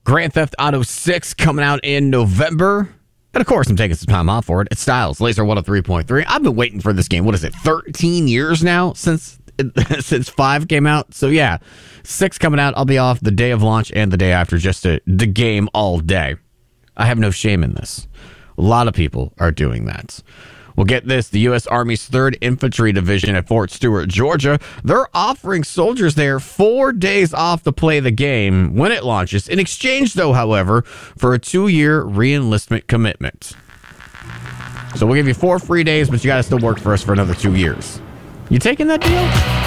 Grand Theft Auto 6 coming out in November. And of course, I'm taking some time off for it. It's Styles, Laser 103.3. I've been waiting for this game. What is it, 13 years now since 5 came out? So yeah, 6 coming out. I'll be off the day of launch and the day after just to the game all day. I have no shame in this. A lot of people are doing that. Well, get this. The U.S. Army's 3rd Infantry Division at Fort Stewart, Georgia, they're offering soldiers there 4 days off to play the game when it launches. In exchange, though, however, for a 2-year re-enlistment commitment. So we'll give you 4 free days, but you got to still work for us for another 2 years. You taking that deal?